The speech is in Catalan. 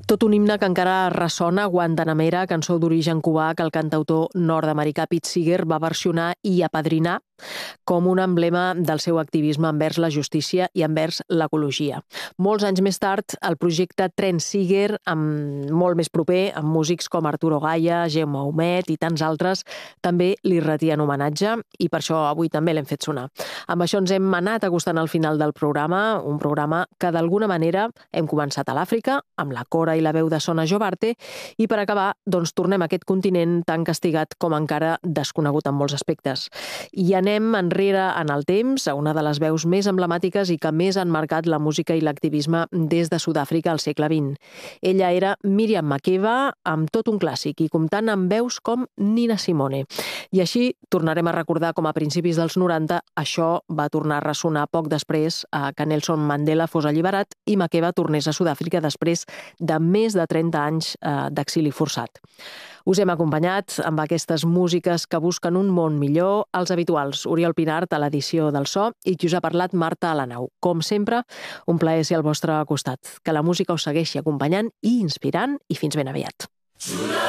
Tot un himne que encara ressona, Guantanamera, cançó d'origen cubà que el cantautor nord-americà Pete Seeger va versionar i apadrinar com un emblema del seu activisme envers la justícia i envers l'ecologia. Molts anys més tard, el projecte Tren Seeger, molt més proper, amb músics com Arturo Gaya, Jaume Humet i tants altres, també li retien homenatge i per això avui també l'hem fet sonar. Amb això ens hem anat acostant al final del programa, un programa que d'alguna manera hem començat a l'Àfrica, amb la Cora i la veu de Sona Jobarte, i per acabar, doncs tornem a aquest continent tan castigat com encara desconegut en molts aspectes. I anem enrere en el temps a una de les veus més emblemàtiques i que més han marcat la música i l'activisme des de Sud-àfrica al segle XX. Ella era Miriam Makeba, amb tot un clàssic i comptant amb veus com Nina Simone. I així tornarem a recordar com a principis dels 90 això va tornar a ressonar poc després que Nelson Mandela fos alliberat i Makeba tornés a Sud-àfrica després de més de 30 anys d'exili forçat. Us hem acompanyat amb aquestes músiques que busquen un món millor, els habituals Oriol Pinart a l'edició del so i qui us ha parlat Marta Alanau. Com sempre, un plaer ser al vostre costat. Que la música us segueixi acompanyant i inspirant i fins ben aviat.